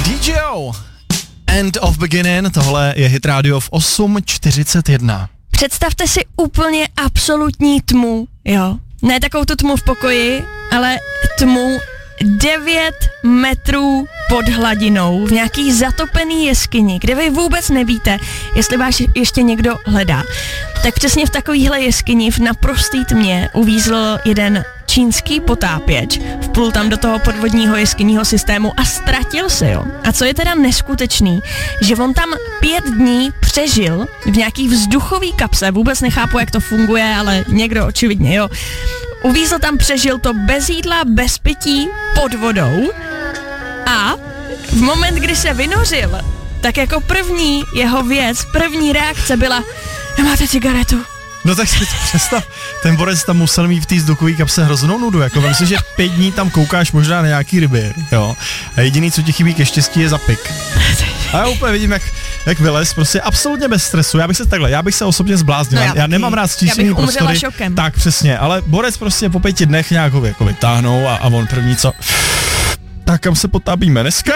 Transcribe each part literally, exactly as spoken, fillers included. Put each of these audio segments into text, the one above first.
D J O, End of Beginning, tohle je Hit Radio v osm čtyřicet jedna. Představte si úplně absolutní tmu, jo. Ne takovou tu tmu v pokoji, ale tmu devět metrů pod hladinou v nějaký zatopený jeskyni, kde vy vůbec nevíte, jestli vás ještě někdo hledá. Tak přesně v takovýhle jeskyni v naprostý tmě uvízl jeden čínský potápěč, vplul tam do toho podvodního jeskyního systému a ztratil se, jo. A co je teda neskutečný, že on tam pět dní přežil v nějaký vzduchový kapse, vůbec nechápu, jak to funguje, ale někdo očividně, jo. Uvízl tam, přežil to bez jídla, bez pití, pod vodou a v moment, kdy se vynořil, tak jako první jeho věc, první reakce byla: nemáte cigaretu? No tak si to představ, ten borec tam musel mít v té vzduchové kapse hroznou nudu, jako vem si, že pět dní tam koukáš možná na nějaký ryby, jo, a jediný, co ti chybí ke štěstí, je zapik. A já úplně vidím, jak, jak vylez, prostě absolutně bez stresu, já bych se takhle, já bych se osobně zbláznil, no já, já nemám rád stísněný prostory, šokem. Tak přesně, ale borec prostě po pěti dnech nějak ho jako vytáhnou a, a on první co, tak kam se potápíme dneska?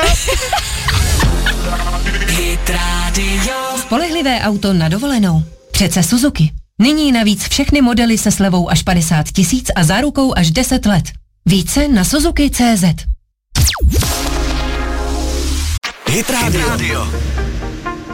Spolehlivé auto na dovolenou. Přece Suzuki. Nyní navíc všechny modely se slevou až padesát tisíc a zárukou až deset let. Více na Suzuki tečka cé zet. Hit Radio.